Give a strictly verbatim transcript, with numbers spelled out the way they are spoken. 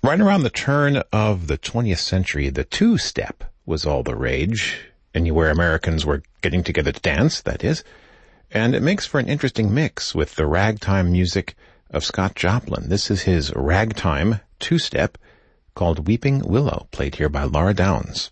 Right around the turn of the twentieth century, the two-step was all the rage, anywhere Americans were getting together to dance, that is, and it makes for an interesting mix with the ragtime music of Scott Joplin. This is his ragtime two-step called Weeping Willow, played here by Laura Downs.